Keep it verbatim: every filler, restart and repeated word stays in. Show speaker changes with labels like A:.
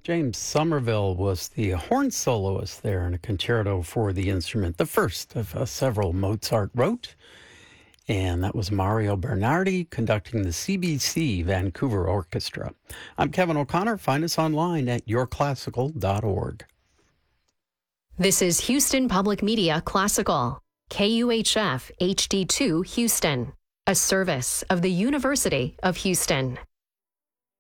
A: James Somerville was the horn soloist there in a concerto for the instrument, the first of uh, several Mozart wrote. And that was Mario Bernardi conducting the C B C Vancouver Orchestra. I'm Kevin O'Connor. Find us online at your classical dot org.
B: This is Houston Public Media Classical, K U H F H D two Houston, a service of the University of Houston.